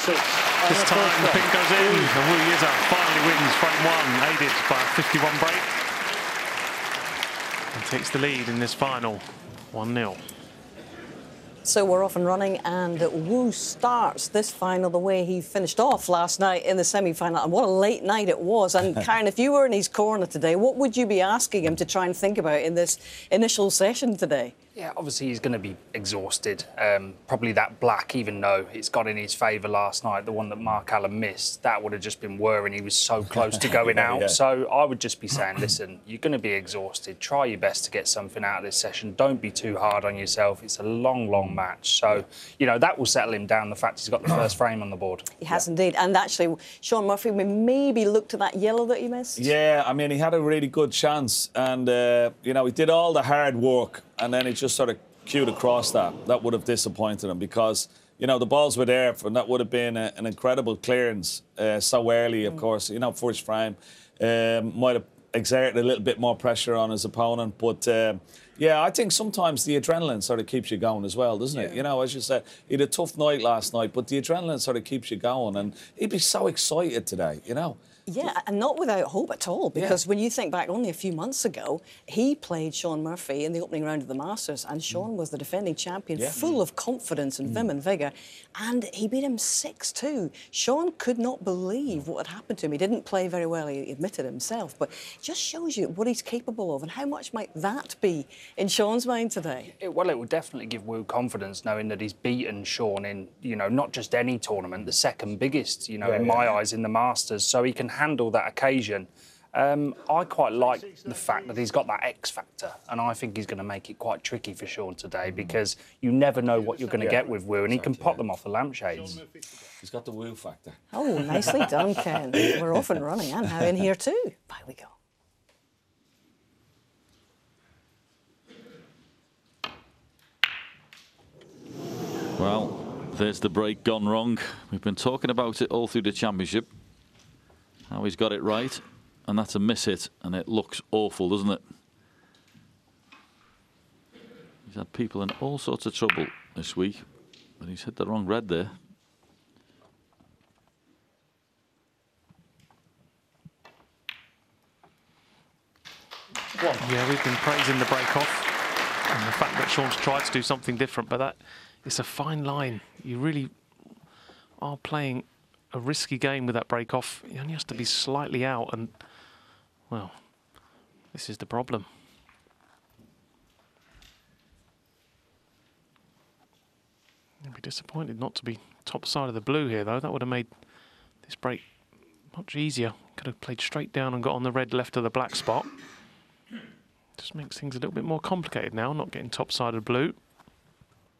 This time the pin goes in, and Wu Yiza finally wins frame one, aided by a 51 break. And takes the lead in this final, 1-0. So we're off and running, and Wu starts this final the way he finished off last night in the semi-final. And what a late night it was. And Karen, if you were in his corner today, what would you be asking him to try and think about in this initial session today? Yeah, obviously he's going to be exhausted. Probably that black, even though it's got in his favour last night, the one that Mark Allen missed, that would have just been whirring. He was so close to going out. Yeah. So I would just be saying, listen, you're going to be exhausted. Try your best to get something out of this session. Don't be too hard on yourself. It's a long, long match. So, you know, that will settle him down, the fact he's got the first frame on the board. He has indeed. And actually, Shaun Murphy, we maybe looked at that yellow that he missed. Yeah, I mean, he had a really good chance. And, you know, he did all the hard work. And then he just sort of cued across that. That would have disappointed him because, you know, the balls were there and that would have been an incredible clearance so early, of course. You know, first frame might have exerted a little bit more pressure on his opponent. But, yeah, I think sometimes the adrenaline sort of keeps you going as well, doesn't it? You know, as you said, he had a tough night last night, but the adrenaline sort of keeps you going. And he'd be so excited today, you know. Yeah, and not without hope at all, because when you think back only a few months ago, he played Shaun Murphy in the opening round of the Masters, and Shaun was the defending champion, full of confidence and vim and vigour, and he beat him 6-2. Shaun could not believe what had happened to him. He didn't play very well, he admitted himself, but it just shows you what he's capable of, and how much might that be in Shaun's mind today? Well, it will definitely give Wu confidence, knowing that he's beaten Shaun in, you know, not just any tournament, the second biggest, you know, in my eyes, in the Masters, so he can handle that occasion. I quite like the fact that he's got that X factor, and I think he's going to make it quite tricky for Shaun today because you never know what you're going to get with Wu, and he can pop them off the lampshades. He's got the Wu factor. Oh, nicely done, Ken. We're off and running, and now in here too. By we go. Well, there's the break gone wrong. We've been talking about it all through the championship. How he's got it right, and that's a miss hit, and it looks awful, doesn't it? He's had people in all sorts of trouble this week, but he's hit the wrong red there. Yeah, we've been praising the break-off and the fact that Shaun's tried to do something different, but that it's a fine line. You really are playing a risky game with that break-off. He only has to be slightly out, and, well, this is the problem. I'd be disappointed not to be top side of the blue here, though. That would have made this break much easier. Could have played straight down and got on the red left of the black spot. Just makes things a little bit more complicated now, not getting top side of blue.